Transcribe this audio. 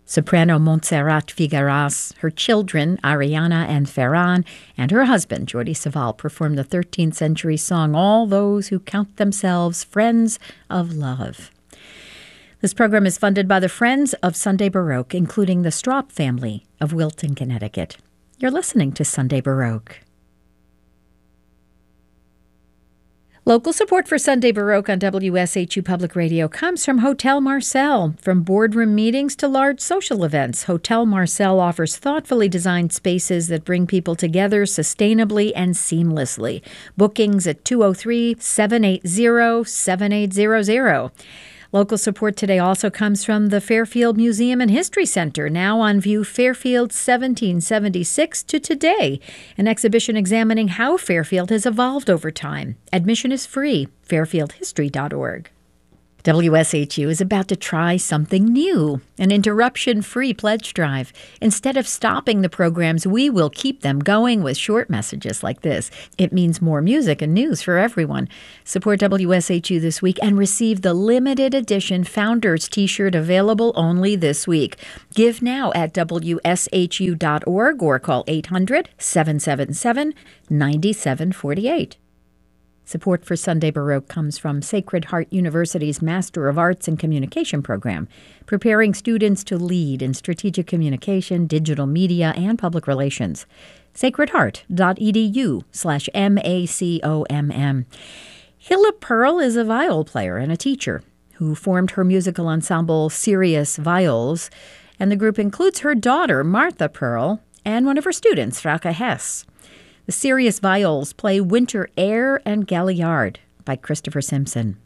Soprano Montserrat Figueras, her children, Ariana and Ferran, and her husband, Jordi Savall, performed the 13th century song, All Those Who Count Themselves Friends of Love. This program is funded by the Friends of Sunday Baroque, including the Straub family of Wilton, Connecticut. You're listening to Sunday Baroque. Local support for Sunday Baroque on WSHU Public Radio comes from Hotel Marcel. From boardroom meetings to large social events, Hotel Marcel offers thoughtfully designed spaces that bring people together sustainably and seamlessly. Bookings at 203-780-7800. Local support today also comes from the Fairfield Museum and History Center, now on view Fairfield 1776 to today, an exhibition examining how Fairfield has evolved over time. Admission is free, fairfieldhistory.org. WSHU is about to try something new, an interruption-free pledge drive. Instead of stopping the programs, we will keep them going with short messages like this. It means more music and news for everyone. Support WSHU this week and receive the limited edition Founders T-shirt available only this week. Give now at WSHU.org or call 800-777-9748. Support for Sunday Baroque comes from Sacred Heart University's Master of Arts in Communication program, preparing students to lead in strategic communication, digital media, and public relations. sacredheart.edu/MACOMM. Hilla Pearl is a viol player and a teacher who formed her musical ensemble Sirius Viols, and the group includes her daughter, Martha Pearl, and one of her students, Frauke Hess. The Sirius Viols play Winter Air and Galliard by Christopher Simpson.